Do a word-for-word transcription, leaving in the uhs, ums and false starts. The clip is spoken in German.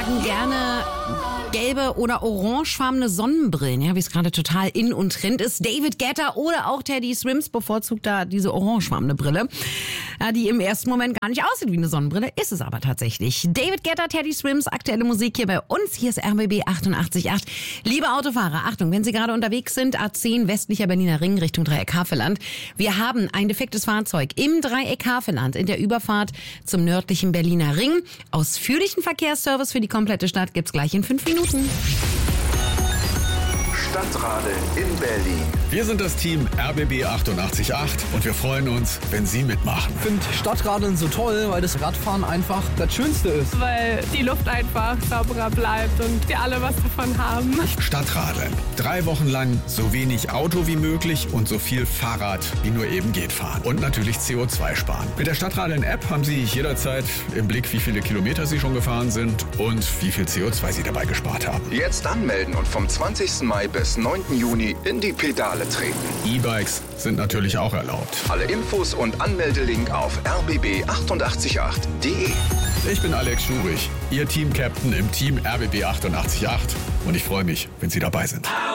tragen gerne gelbe oder orangefarbene Sonnenbrillen, ja, wie es gerade total in und trend ist. David Guetta oder auch Teddy Swims bevorzugt da diese orangefarbene Brille, ja, die im ersten Moment gar nicht aussieht wie eine Sonnenbrille, ist es aber tatsächlich. David Guetta, Teddy Swims, aktuelle Musik hier bei uns. Hier ist R B B achtundachtzig Komma acht. Liebe Autofahrer, Achtung, wenn Sie gerade unterwegs sind, A zehn, westlicher Berliner Ring Richtung Dreieck Havelland. Wir haben ein defektes Fahrzeug im Dreieck Havelland in der Überfahrt zum nördlichen Berliner Ring. Ausführlichen Verkehrsservice für die komplette Stadt gibt's gleich in fünf Minuten. Stadtradeln in Berlin. Wir sind das Team R B B achtundachtzig Komma acht und wir freuen uns, wenn Sie mitmachen. Ich finde Stadtradeln so toll, weil das Radfahren einfach das Schönste ist. Weil die Luft einfach sauberer bleibt und wir alle was davon haben. Stadtradeln. Drei Wochen lang so wenig Auto wie möglich und so viel Fahrrad wie nur eben geht fahren. Und natürlich C O zwei sparen. Mit der Stadtradeln-App haben Sie jederzeit im Blick, wie viele Kilometer Sie schon gefahren sind und wie viel C O zwei Sie dabei gespart haben. Jetzt anmelden und vom zwanzigsten Mai bis neunten Juni in die Pedale treten. E-Bikes sind natürlich auch erlaubt. Alle Infos und Anmeldelink auf r b b achtundachtzig Komma acht punkt d e. Ich bin Alex Schurich, Ihr Team-Captain im Team R B B achtundachtzig Komma acht und ich freue mich, wenn Sie dabei sind.